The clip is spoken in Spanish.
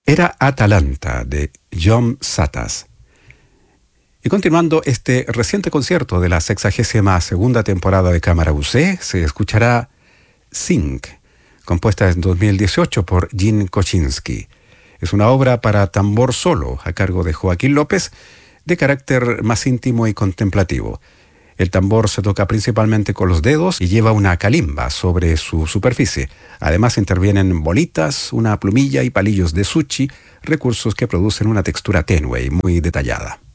Era Atalanta, de John Satas. Y continuando este reciente concierto de la 62ª temporada de Cámara UC, se escuchará Sing, compuesta en 2018 por Gene Kochinski. Es una obra para tambor solo, a cargo de Joaquín López, de carácter más íntimo y contemplativo. El tambor se toca principalmente con los dedos y lleva una calimba sobre su superficie. Además intervienen bolitas, una plumilla y palillos de sushi, recursos que producen una textura tenue y muy detallada.